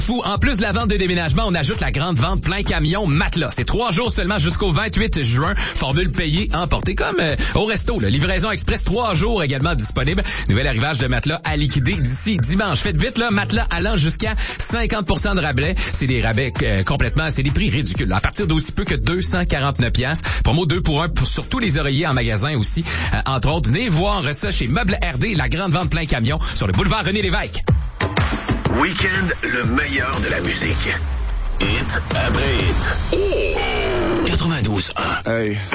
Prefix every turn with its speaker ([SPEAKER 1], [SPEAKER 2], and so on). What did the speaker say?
[SPEAKER 1] Fou, en plus de la vente de déménagement, on ajoute la grande vente plein camion Matelas. C'est 3 jours seulement jusqu'au 28 juin. Formule payée, emportée comme au resto. Là. Livraison express 3 jours également disponible. Nouvel arrivage de matelas à liquider d'ici dimanche. Faites vite, là, matelas allant jusqu'à 50% de rabais. C'est des rabais complètement, c'est des prix ridicules. Là. À partir d'aussi peu que 249 $. Promo 2 pour 1 sur tous les oreillers en magasin aussi. Entre autres, venez voir ça chez Meubles RD, la grande vente plein camion sur le boulevard René-Lévesque.
[SPEAKER 2] Week-end, le meilleur de la musique. Hit après hit. Oh! 92.1.
[SPEAKER 3] Hey.